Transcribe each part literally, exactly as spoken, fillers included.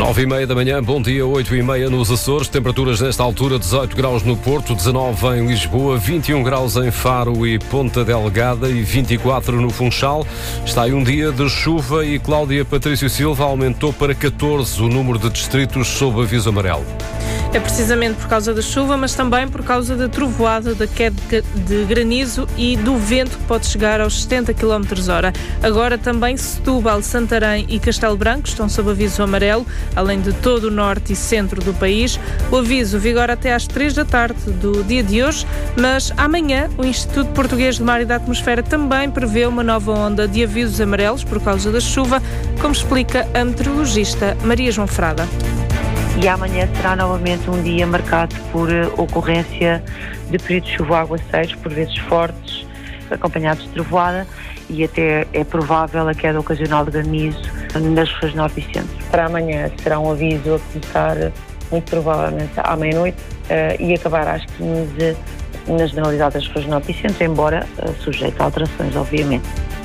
nove e meia da manhã, bom dia, oito e meia nos Açores, temperaturas nesta altura, dezoito graus no Porto, dezanove em Lisboa, vinte e um graus em Faro e Ponta Delgada e vinte e quatro no Funchal. Está aí um dia de chuva e Cláudia Patrício Silva aumentou para catorze o número de distritos sob aviso amarelo. É precisamente por causa da chuva, mas também por causa da trovoada, da queda de granizo e do vento que pode chegar aos setenta quilómetros hora. Agora também Setúbal, Santarém e Castelo Branco estão sob aviso amarelo, além de todo o norte e centro do país. O aviso vigora até às três da tarde do dia de hoje, mas amanhã o Instituto Português de Mar e da Atmosfera também prevê uma nova onda de avisos amarelos por causa da chuva, como explica a meteorologista Maria João Frada. E amanhã será novamente um dia marcado por ocorrência de períodos de chuva aguaceiros, por vezes fortes, acompanhados de trovoada, e até é provável a queda ocasional de granizo nas regiões norte e centro. Para amanhã será um aviso a começar muito provavelmente à meia-noite uh, e acabar às quinze na generalidade das regiões norte e centro, embora uh, sujeito a alterações, obviamente.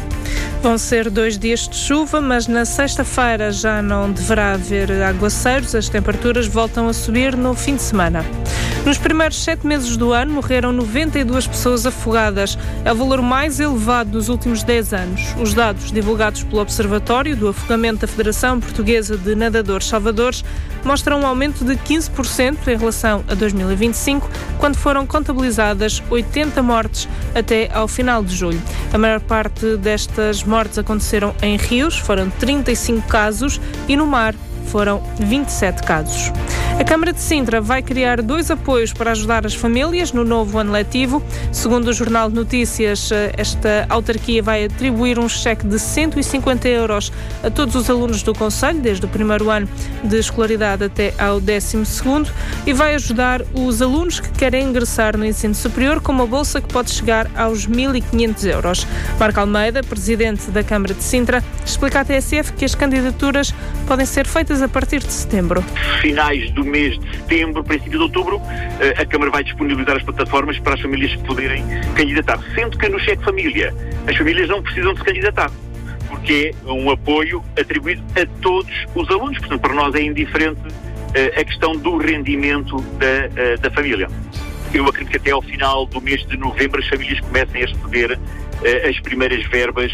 Vão ser dois dias de chuva, mas na sexta-feira já não deverá haver aguaceiros. As temperaturas voltam a subir no fim de semana. Nos primeiros sete meses do ano morreram noventa e duas pessoas afogadas. É o valor mais elevado dos últimos dez anos. Os dados divulgados pelo Observatório do Afogamento da Federação Portuguesa de Nadadores Salvadores mostram um aumento de quinze por cento em relação a dois mil e vinte e cinco, quando foram contabilizadas oitenta mortes até ao final de julho. A maior parte destas mortes aconteceram em rios, foram trinta e cinco casos, e no mar foram vinte e sete casos. A Câmara de Sintra vai criar dois apoios para ajudar as famílias no novo ano letivo. Segundo o Jornal de Notícias, esta autarquia vai atribuir um cheque de cento e cinquenta euros a todos os alunos do concelho, desde o primeiro ano de escolaridade até ao décimo segundo, e vai ajudar os alunos que querem ingressar no ensino superior com uma bolsa que pode chegar aos mil e quinhentos euros. Marco Almeida, presidente da Câmara de Sintra, explica à T S F que as candidaturas podem ser feitas a partir de setembro. Finais do mês de setembro, princípio de outubro, a Câmara vai disponibilizar as plataformas para as famílias poderem candidatar, sendo que no cheque família as famílias não precisam de se candidatar, porque é um apoio atribuído a todos os alunos, portanto para nós é indiferente a questão do rendimento da, da família. Eu acredito que até ao final do mês de novembro as famílias comecem a receber as primeiras verbas.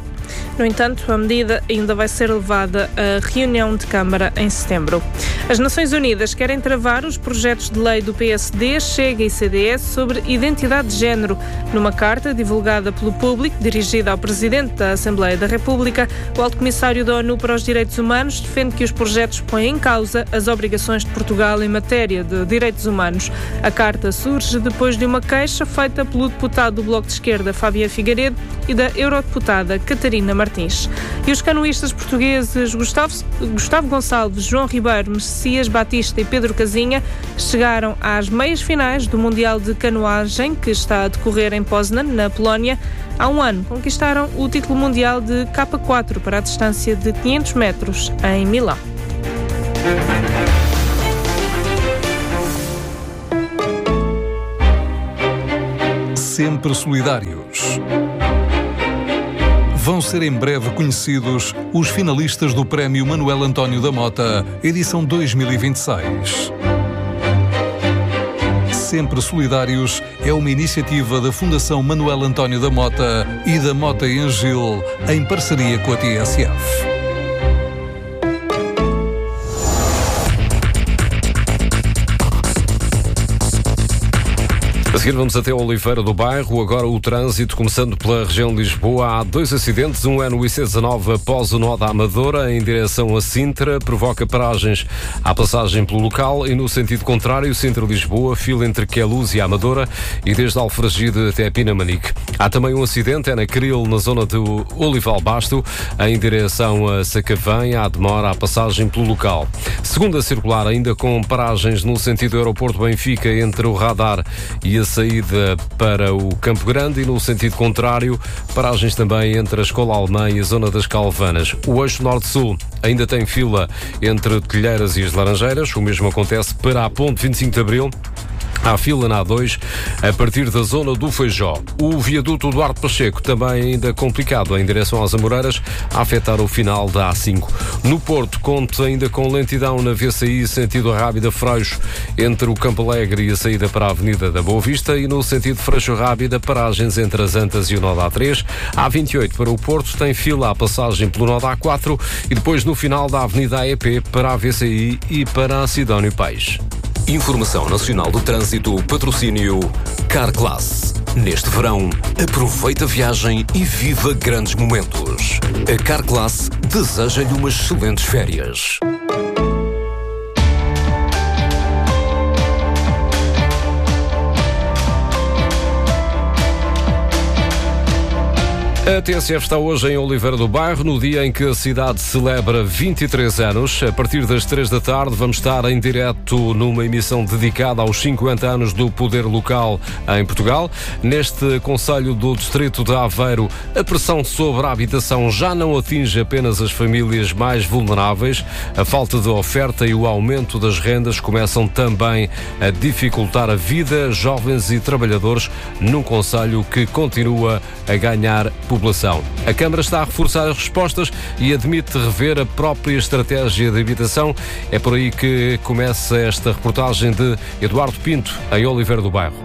No entanto, a medida ainda vai ser levada à reunião de Câmara em setembro. As Nações Unidas querem travar os projetos de lei do P S D, Chega e C D S sobre identidade de género. Numa carta divulgada pelo Público, dirigida ao Presidente da Assembleia da República, o Alto Comissário da ONU para os Direitos Humanos defende que os projetos põem em causa as obrigações de Portugal em matéria de direitos humanos. A carta surge depois de uma queixa feita pelo deputado do Bloco de Esquerda, Fabiano Figueiredo, e da eurodeputada Catarina Martins. E os canoístas portugueses Gustavo, Gustavo Gonçalves, João Ribeiro, Messias Batista e Pedro Casinha chegaram às meias finais do Mundial de Canoagem, que está a decorrer em Poznan, na Polónia. Há um ano conquistaram o título mundial de K quatro para a distância de quinhentos metros em Milão. Sempre solidários. Vão ser em breve conhecidos os finalistas do Prémio Manuel António da Mota, edição dois mil e vinte e seis. Sempre Solidários é uma iniciativa da Fundação Manuel António da Mota e da Mota e Angil, em parceria com a T S F. A seguir vamos até Oliveira do Bairro, agora o trânsito, começando pela região de Lisboa. Há dois acidentes, um é no I C dezanove após o nó da Amadora, em direção a Sintra, provoca paragens à passagem pelo local, e no sentido contrário, Sintra-Lisboa, fila entre Queluz e Amadora, e desde Alfragide até Pinamanique. Há também um acidente, é na Cril, na zona do Olival Basto, em direção a Sacavém, há demora à passagem pelo local. Segunda circular, ainda com paragens no sentido aeroporto Benfica, entre o Radar e a saída para o Campo Grande, e no sentido contrário, paragens também entre a Escola Alemã e a zona das Calvanas. O eixo norte-sul ainda tem fila entre Telheiras e as Laranjeiras, o mesmo acontece para a Ponte vinte e cinco de Abril. Há fila na A dois a partir da zona do Feijó. O viaduto Duarte Pacheco também ainda complicado em direção às Amoreiras, a afetar o final da A cinco. No Porto, conta ainda com lentidão na V C I sentido Rábida Freixo, entre o Campo Alegre e a saída para a Avenida da Boa Vista, e no sentido Freixo Rábida, paragens entre as Antas e o nó da A três. A A vinte e oito para o Porto tem fila à passagem pelo nó da A quatro e depois no final da Avenida A E P para a V C I e para a Sidónio Pais. Informação Nacional do Trânsito, patrocínio Carglass. Neste verão, aproveita a viagem e viva grandes momentos. A Carglass deseja-lhe umas excelentes férias. A T S F está hoje em Oliveira do Bairro, no dia em que a cidade celebra vinte e três anos. A partir das três da tarde vamos estar em direto numa emissão dedicada aos cinquenta anos do poder local em Portugal. Neste concelho do distrito de Aveiro, a pressão sobre a habitação já não atinge apenas as famílias mais vulneráveis. A falta de oferta e o aumento das rendas começam também a dificultar a vida jovens e trabalhadores num concelho que continua a ganhar população. A Câmara está a reforçar as respostas e admite rever a própria estratégia de habitação. É por aí que começa esta reportagem de Eduardo Pinto, em Oliveira do Bairro.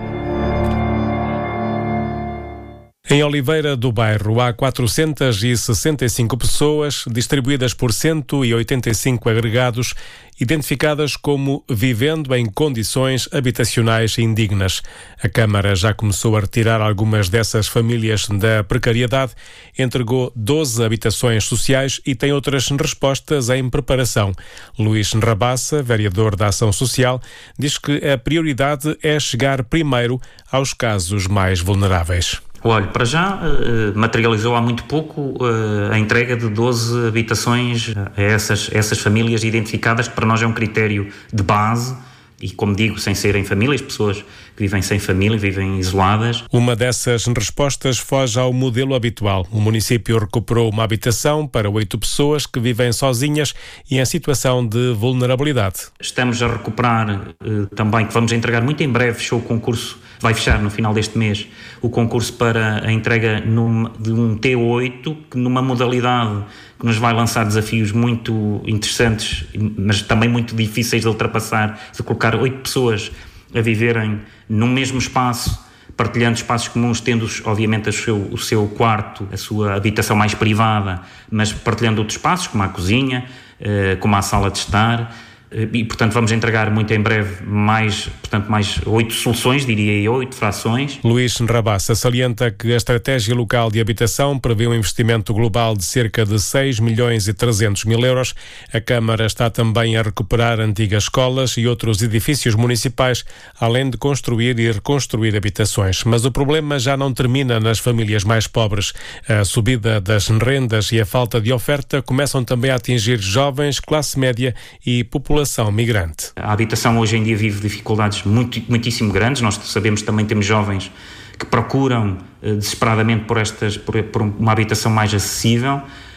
Em Oliveira do Bairro há quatrocentas e sessenta e cinco pessoas, distribuídas por cento e oitenta e cinco agregados, identificadas como vivendo em condições habitacionais indignas. A Câmara já começou a retirar algumas dessas famílias da precariedade, entregou doze habitações sociais e tem outras respostas em preparação. Luís Rabassa, vereador da Ação Social, diz que a prioridade é chegar primeiro aos casos mais vulneráveis. Olha, para já materializou há muito pouco a entrega de doze habitações a essas, a essas famílias identificadas, que para nós é um critério de base, e como digo, sem serem famílias, pessoas que vivem sem família, vivem isoladas. Uma dessas respostas foge ao modelo habitual. O município recuperou uma habitação para oito pessoas que vivem sozinhas e em situação de vulnerabilidade. Estamos a recuperar também, que vamos entregar muito em breve, fechou o concurso, vai fechar no final deste mês, o concurso para a entrega num, de um T oito, que numa modalidade que nos vai lançar desafios muito interessantes, mas também muito difíceis de ultrapassar, de colocar oito pessoas a viverem num mesmo espaço, partilhando espaços comuns, tendo obviamente o seu, o seu quarto, a sua habitação mais privada, mas partilhando outros espaços, como a cozinha, como a sala de estar. E, portanto, vamos entregar muito em breve mais, portanto, mais oito soluções, diria eu, oito frações. Luís Rabassa salienta que a estratégia local de habitação prevê um investimento global de cerca de seis milhões e trezentos mil euros. A Câmara está também a recuperar antigas escolas e outros edifícios municipais, além de construir e reconstruir habitações. Mas o problema já não termina nas famílias mais pobres. A subida das rendas e a falta de oferta começam também a atingir jovens, classe média e população migrante. A habitação hoje em dia vive dificuldades muito, muitíssimo grandes. Nós sabemos que também temos jovens que procuram eh, desesperadamente por, estas, por, por uma habitação mais acessível,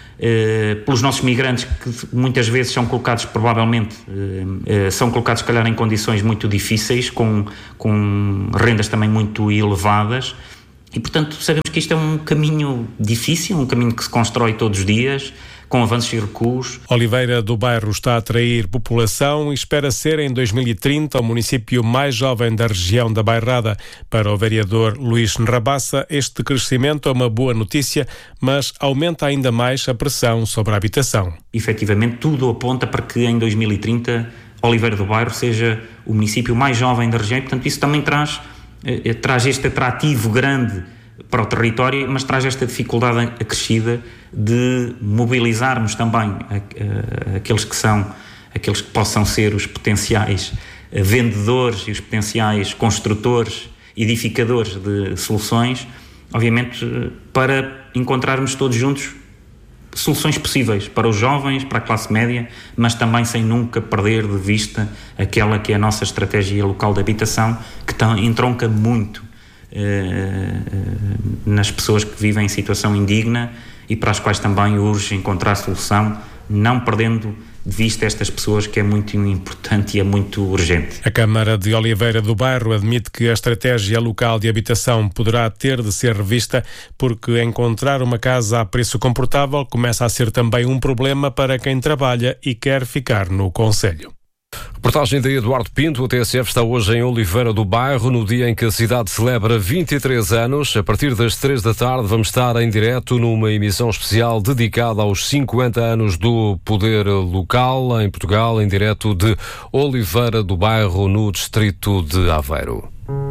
eh, pelos nossos migrantes, que muitas vezes são colocados, provavelmente, eh, são colocados, se calhar, em condições muito difíceis, com, com rendas também muito elevadas. E, portanto, sabemos que isto é um caminho difícil, um caminho que se constrói todos os dias, com avanços e recuos. Oliveira do Bairro está a atrair população e espera ser em dois mil e trinta o município mais jovem da região da Bairrada. Para o vereador Luís Rabassa, este crescimento é uma boa notícia, mas aumenta ainda mais a pressão sobre a habitação. Efetivamente, tudo aponta para que em dois mil e trinta Oliveira do Bairro seja o município mais jovem da região e, portanto, isso também traz, eh, traz este atrativo grande para o território, mas traz esta dificuldade acrescida de mobilizarmos também a, a, aqueles que são, aqueles que possam ser os potenciais vendedores e os potenciais construtores, edificadores de soluções, obviamente para encontrarmos todos juntos soluções possíveis para os jovens, para a classe média, mas também sem nunca perder de vista aquela que é a nossa estratégia local de habitação, que entronca muito nas pessoas que vivem em situação indigna e para as quais também urge encontrar solução não perdendo de vista estas pessoas, que é muito importante e é muito urgente. A Câmara de Oliveira do Bairro admite que a estratégia local de habitação poderá ter de ser revista, porque encontrar uma casa a preço comportável começa a ser também um problema para quem trabalha e quer ficar no concelho. Reportagem de Eduardo Pinto. O T S F está hoje em Oliveira do Bairro, no dia em que a cidade celebra vinte e três anos. A partir das três da tarde vamos estar em direto numa emissão especial dedicada aos cinquenta anos do poder local em Portugal, em direto de Oliveira do Bairro, no distrito de Aveiro.